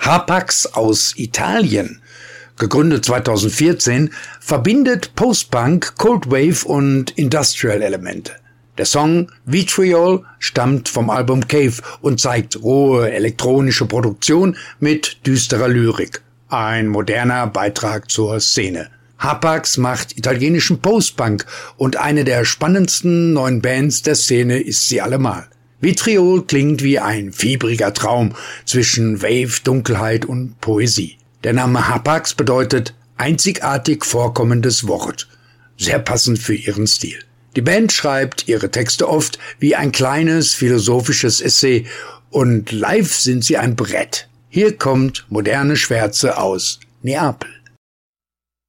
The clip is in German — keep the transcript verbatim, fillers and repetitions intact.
Hapax aus Italien, gegründet zweitausendvierzehn, verbindet Post-Punk, Cold Wave und Industrial-Elemente. Der Song Vitriol stammt vom Album Cave und zeigt rohe elektronische Produktion mit düsterer Lyrik. Ein moderner Beitrag zur Szene. Hapax macht italienischen Post-Punk und eine der spannendsten neuen Bands der Szene ist sie allemal. Vitriol klingt wie ein fiebriger Traum zwischen Wave, Dunkelheit und Poesie. Der Name Hapax bedeutet einzigartig vorkommendes Wort. Sehr passend für ihren Stil. Die Band schreibt ihre Texte oft wie ein kleines philosophisches Essay und live sind sie ein Brett. Hier kommt moderne Schwärze aus Neapel.